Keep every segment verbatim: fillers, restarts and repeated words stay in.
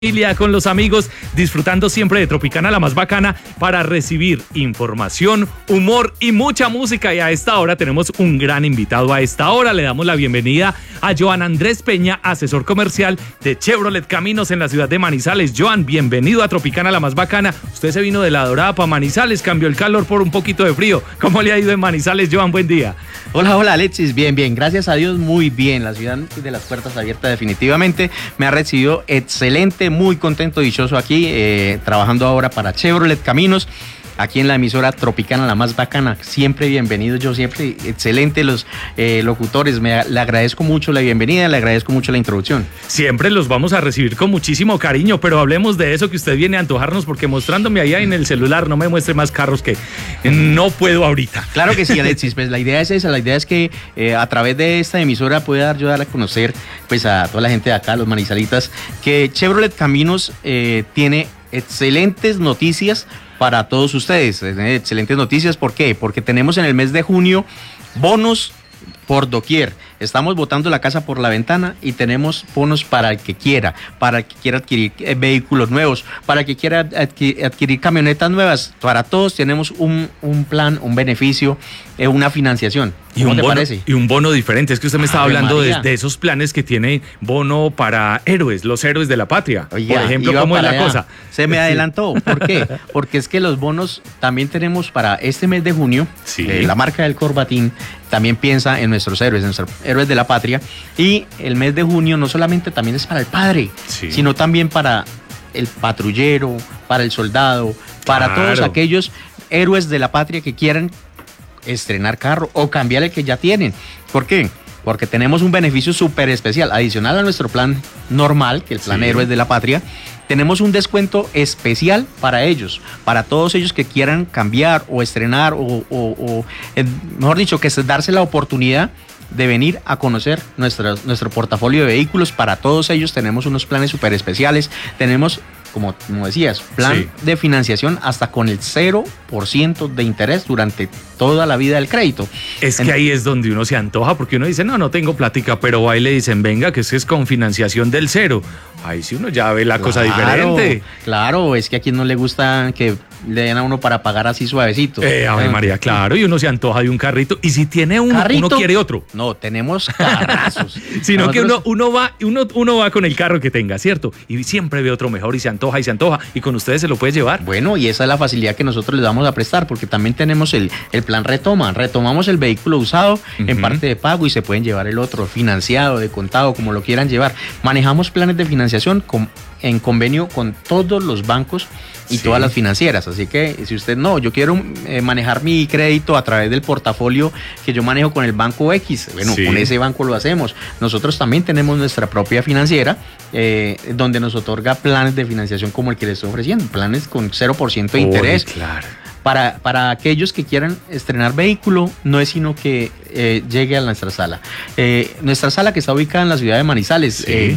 Con los amigos, disfrutando siempre de Tropicana, la más bacana, para recibir información, humor y mucha música. Y a esta hora tenemos un gran invitado. A esta hora le damos la bienvenida a Joan Andrés Peña, asesor comercial de Chevrolet Caminos en la ciudad de Manizales. Joan, bienvenido a Tropicana, la más bacana. Usted se vino de La Dorada para Manizales, cambió el calor por un poquito de frío. ¿Cómo le ha ido en Manizales, Joan? Buen día. Hola, hola Alexis, bien, bien, gracias a Dios, muy bien. La ciudad de las puertas abiertas definitivamente me ha recibido excelente, muy contento, dichoso aquí, eh, trabajando ahora para Chevrolet Caminos, aquí en la emisora Tropicana, la más bacana. Siempre bienvenido, yo siempre, excelente los eh, locutores, me, le agradezco mucho la bienvenida, le agradezco mucho la introducción. Siempre los vamos a recibir con muchísimo cariño, pero hablemos de eso que usted viene a antojarnos, porque mostrándome allá en el celular no me muestre más carros que no puedo ahorita. Claro que sí, Alexis, pues la idea es esa, la idea es que eh, a través de esta emisora pueda ayudar a conocer pues a toda la gente de acá, los manizalitas, que Chevrolet Caminos eh, tiene excelentes noticias para todos ustedes, excelentes noticias. ¿Por qué? Porque tenemos en el mes de junio bonos por doquier. Estamos botando la casa por la ventana y tenemos bonos para el que quiera, para el que quiera adquirir eh, vehículos nuevos, para el que quiera adquirir, adquirir camionetas nuevas. Para todos tenemos un, un plan, un beneficio, eh, una financiación. ¿Cómo y un te bono, parece? Y un bono diferente. Es que usted me estaba Ave hablando de, de esos planes que tiene bono para héroes, los héroes de la patria. Oiga, por ejemplo, ¿cómo es la allá. cosa? Se me adelantó. ¿Por qué? Porque es que los bonos también tenemos para este mes de junio. Sí. Eh, la marca del Corbatín también piensa en nuestros héroes, en nuestros héroes de la patria. Y el mes de junio no solamente también es para el padre, sí, sino también para el patrullero, para el soldado, para claro. todos aquellos héroes de la patria que quieran estrenar carro o cambiar el que ya tienen. ¿Por qué? Porque tenemos un beneficio súper especial, adicional a nuestro plan normal, que el plan sí. Héroes de la Patria. Tenemos un descuento especial para ellos, para todos ellos que quieran cambiar o estrenar o, o, o eh, mejor dicho, que es darse la oportunidad de venir a conocer nuestro, nuestro portafolio de vehículos. Para todos ellos tenemos unos planes súper especiales. Tenemos, como, como decías, plan sí. de financiación hasta con el cero por ciento de interés durante toda la vida del crédito. Es que en... ahí es donde uno se antoja, porque uno dice, no, no tengo plática, pero ahí le dicen, venga, que es, es con financiación del cero. Ahí sí uno ya ve la claro, cosa diferente. Claro, es que a quien no le gusta que le den a uno para pagar así suavecito. Eh, Ave María, claro, y uno se antoja de un carrito, y si tiene uno, ¿Carrito? uno quiere otro. No, tenemos carrazos. Sino Nosotros... que uno, uno, va, uno, uno va con el carro que tenga, ¿cierto? Y siempre ve otro mejor y se antoja y se antoja, y con ustedes se lo puede llevar. Bueno, y esa es la facilidad que nosotros les vamos a prestar, porque también tenemos el, el plan retoma. Retomamos el vehículo usado uh-huh. en parte de pago y se pueden llevar el otro financiado, de contado, como lo quieran llevar. Manejamos planes de financiación con, en convenio con todos los bancos y sí. todas las financieras, así que si usted no, yo quiero eh, manejar mi crédito a través del portafolio que yo manejo con el banco X, bueno, sí. con ese banco lo hacemos. Nosotros también tenemos nuestra propia financiera, eh, donde nos otorga planes de financiación como el que les estoy ofreciendo, planes con cero por ciento de interés. Oh, claro. Para, para aquellos que quieran estrenar vehículo, no es sino que eh, llegue a nuestra sala. Eh, nuestra sala que está ubicada en la ciudad de Manizales. Sí. Eh,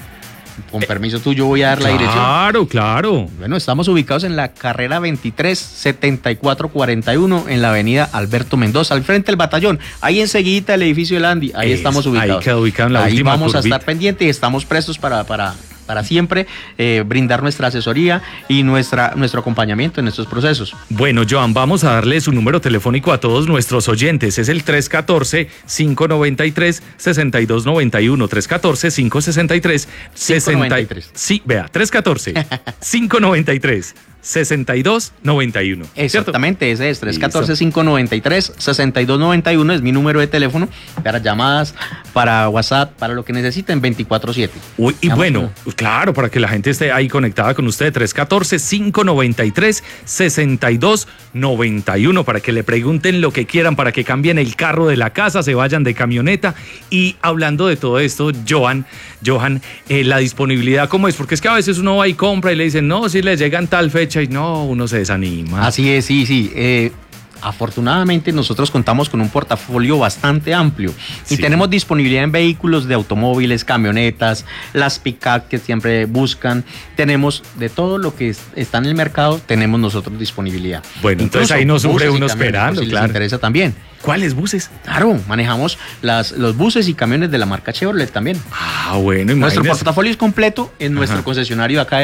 Con permiso tuyo voy a dar la claro, dirección. Claro, claro. Bueno, estamos ubicados en la carrera veintitrés setenta y cuatro cuarenta y uno en la avenida Alberto Mendoza, al frente del batallón. Ahí enseguida el edificio del Andy, ahí es, estamos ubicados. Ahí queda ubicado en la ahí última vamos curvita. a estar pendientes y estamos prestos para... para para siempre eh, brindar nuestra asesoría y nuestra, nuestro acompañamiento en estos procesos. Bueno, Joan, vamos a darle su número telefónico a todos nuestros oyentes. Es el tres uno cuatro, cinco nueve tres, seis dos nueve uno. tres uno cuatro, cinco seis tres, seis tres. Sí, vea, tres uno cuatro, cinco nueve tres, seis dos nueve uno. Exactamente, ese es tres uno cuatro, cinco nueve tres, seis dos nueve uno, es mi número de teléfono para llamadas, para WhatsApp, para lo que necesiten, veinticuatro siete. Uy, y bueno, claro, para que la gente esté ahí conectada con usted, tres uno cuatro, cinco nueve tres, seis dos nueve uno, para que le pregunten lo que quieran, para que cambien el carro de la casa, se vayan de camioneta. Y hablando de todo esto, Joan, Johan, eh, la disponibilidad, ¿cómo es? Porque es que a veces uno va y compra y le dicen, no, si le llegan tal fecha, y no, uno se desanima. Así es, sí, sí. Eh, afortunadamente nosotros contamos con un portafolio bastante amplio y Sí. tenemos disponibilidad en vehículos de automóviles, camionetas, las pick-up que siempre buscan. Tenemos de todo lo que es- está en el mercado, tenemos nosotros disponibilidad. Bueno, entonces Incluso ahí no sufre buses y uno camiones, esperando, por si claro. les interesa también. ¿Cuáles buses? Claro, manejamos las, los buses y camiones de la marca Chevrolet también. Ah, bueno, Nuestro imagínese. portafolio es completo en nuestro Ajá. concesionario acá